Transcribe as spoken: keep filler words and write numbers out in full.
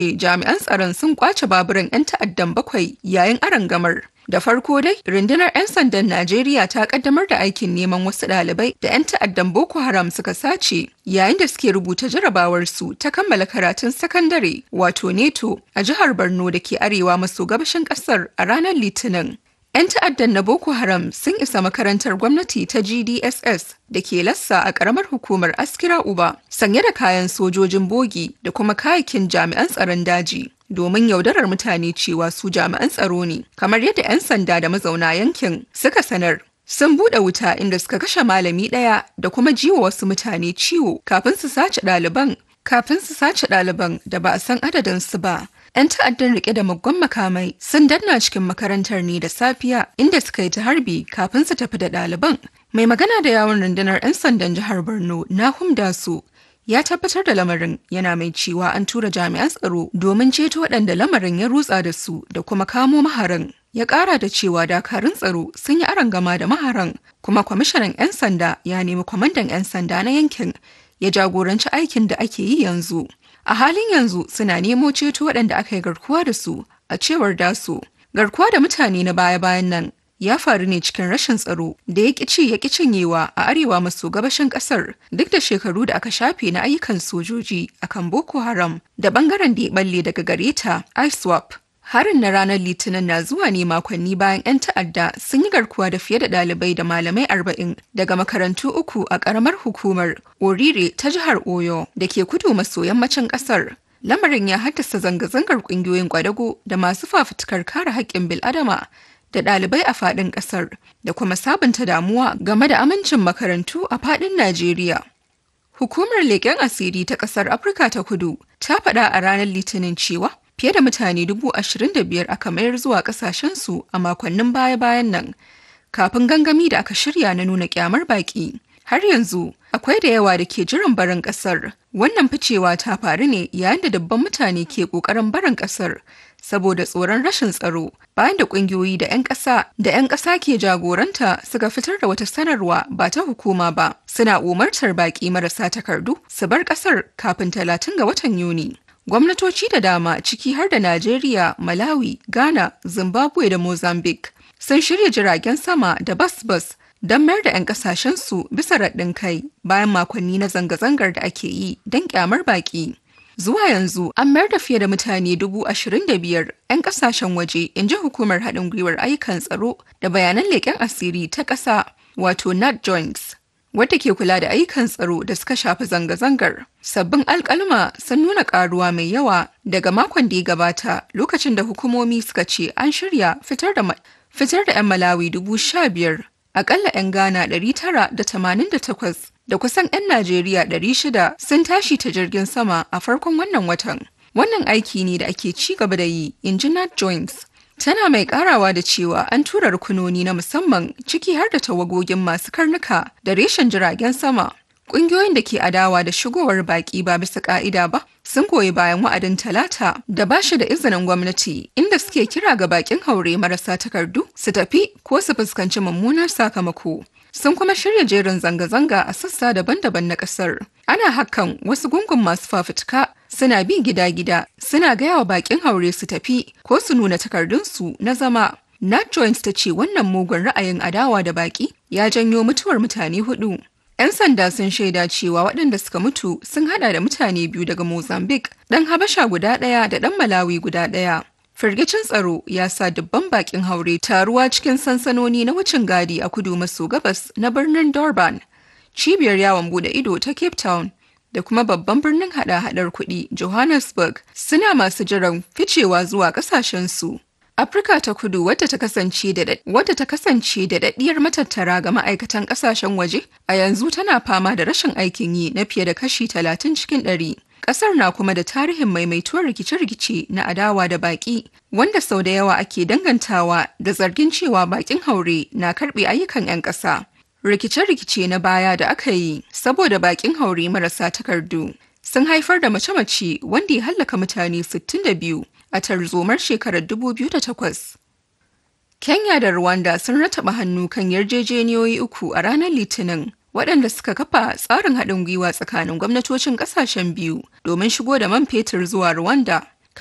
Jami'an tsaron sun kwace baburan 'yan ta'addan bakwai yayin arangamar. Da farko dai, rundunar 'yan sandan Najeriya ta kaddamar da aikin neman wasu ɗalibai da 'yan ta'addan Boko Haram suka sace yayin da suke rubuta jarabawarsu ta kammala karatun sakandare wato NETO a jihar Borno da ke arewa maso gabashin ƙasar a ranar Litinin. 'Yan ta'addan na Boko Haram sun isa makarantar gwamnati ta G D S S da ke Lassa a ƙaramar hukumar Askira Uba, sanye da kayan sojojin bogi da kuma kayakin jami'an tsaron daji, domin yaudarar mutane cewa su jami'an tsaro ne, kamar yadda 'yan sanda da mazauna yankin suka sanar. Sun buɗe wuta inda suka kashe malami ɗaya da kuma jiwa wasu mutane ciwo kafin su sace ɗaliban, kafin su sace ɗaliban da ba a san adadinsu ba. 'Yan ta'addan rike da muggan makamai sun danna cikin makarantar ne da safiya inda suka yi ta harbi kafin su tafi da ɗaliban. Mai magana da yawon rundunar 'yan sandan jihar Borno, Nahum Dasu, ya tabbatar da lamarin, yana mai cewa an tura jami'an tsaro domin ceto waɗanda lamarin ya rutsa da su da kuma kamo maharan. Ya ƙara da cewa dakarun tsaro sun yi arangama da maharan, kuma kwamishinan 'yan sanda ya nemi kwamandan 'yan sanda na yankin ya jagoranci aikin da ake yi yanzu. A halin yanzu suna nemo ceto waɗanda aka yi garkuwa da su, a cewar Daso. Garkuwa da mutane na baya-bayan nan ya faru ne cikin rashin tsaro da ya ci ya ƙi cinyewa a arewa maso gabashin ƙasar, duk da shekaru da aka shafe na ayyukan sojoji akan Boko Haram da ɓangaren da ya ɓalle daga gare ta ISWAP. Harin na ranar Litinin na zuwa ne makonni bayan 'yan ta'adda sun yi garkuwa da fiye da ɗalibai da malamai arba'in daga makarantu uku a ƙaramar hukumar Orire ta jihar Oyo da ke kudu maso yammacin ƙasar. Lamarin ya haddasa zanga-zangar ƙungiyoyin ƙwadago da masu fafutukar kare haƙƙin bil'adama da ɗalibai a faɗin ƙasar da kuma sabunta damuwa game da amincin makarantu a faɗin Najeriya. Hukumar leƙen asiri ta ƙasar Afirka ta Kudu ta faɗa a ranar Litinin cewa fiye da mutane dubu ashirin da biyar aka mayar zuwa kasashensu a makonnin baya-bayan nan, kafin gangami da aka shirya na nuna kyamar baki. Har yanzu akwai da yawa da ke jiran barin kasar. Wannan ficewa ta faru ne yayin da dubban mutane ke kokarin barin kasar saboda tsoron rashin tsaro, bayan da kungiyoyi da 'yan ƙasa da 'yan ƙasa ke jagoranta suka fitar da wata sanarwa ba ta hukuma ba, suna umartar baki marasa takardu su bar kasar kafin talatin ga watan Yuni. Gwamnatoci da dama, ciki har da Najeriya, Malawi, Ghana, Zimbabwe da Mozambique, sun shirya jiragen sama da bas-bas don mayar da 'yan kasashensu bisa raɗin kai bayan makonni na zanga-zangar da ake yi don kyamar baƙi. Zuwa yanzu an mayar da fiye da mutane dubu ashirin da biyar 'yan kasashen waje, in ji hukumar haɗin gwiwar ayyukan tsaro da bayanan leƙen asiri ta ƙasa, wato NatJoins, wadda ke kula da ayyukan tsaro da suka shafi zanga-zangar. Sabbin alkalma sun nuna karuwa mai yawa daga makon da ya gabata, lokacin da hukumomi suka ce an shirya fitar da fitar da 'yan Malawi dubu sha biyar, akalla 'yan Ghana ɗari tara da tamanin da takwas da kusan 'yan Najeriya ɗari shida sun tashi ta jirgin sama a farkon wannan watan. Wannan aiki ne da ake ci gaba da yi, in ji NatJoins. Tana mai karawa da cewa an tura rukunoni na musamman, ciki har da tawagogin masu karnuka da reshen jiragen sama. Ƙungiyoyin da ke adawa da shigowar baƙi ba bisa ƙa'ida ba sun goyi bayan wa'adin talata da ba shi da izinin gwamnati, inda suke kira ga baƙin haure marasa takardu su tafi ko su fuskanci mummunar sakamako. Sun kuma shirya jerin zanga-zanga a sassa daban-daban na ƙasar. Ana hakan wasu gungun masu fafutuka suna bi gida-gida suna gaya wa baƙin haure su tafi ko su nuna takardunsu na zama. NatJoins ta ce wannan mugun ra'ayin adawa da baƙi ya janyo mutuwar mutane hudu. 'Yan sanda sun shaida cewa waɗanda suka mutu sun hada da mutane biyu daga Mozambique, ɗan Habasha guda ɗaya da ɗan Malawi guda ɗaya. Firgicin tsaro ya sa dubban bakin haure taruwa cikin sansanoni na wucin gadi a kudu maso gabas na birnin Durban, cibiyar yawon bude ido ta Cape Town, da kuma babban birnin hada-hadar kuɗi Johannesburg, suna masu jiran ficewa zuwa ƙasashensu. Afirka ta Kudu, wadda ta kasance da wadda ta kasance da daɗiyar matattara ga ma'aikatan ƙasashen waje, a yanzu tana fama da rashin aikin yi na fiye da kashi talatin cikin ɗari. Ƙasar na kuma da tarihin maimaituwar rikice-rikice na adawa da baƙi, wanda sau da yawa ake dangantawa da zargin cewa baƙin haure na karɓe ayyukan 'yan ƙasa. Rikice-rikice na baya da aka yi saboda baƙin haure marasa takardu sun haifar da mace-mace wanda ya hallaka mutane sittin da biyu a tarzomar shekarar dubu biyu da takwas. Kenya da Rwanda sun rataba hannu kan yarjejeniyoyi uku a ranar Litinin, waɗanda suka kafa tsarin haɗin gwiwa tsakanin gwamnatocin ƙasashen biyu domin shigo da man fetur zuwa Rwanda.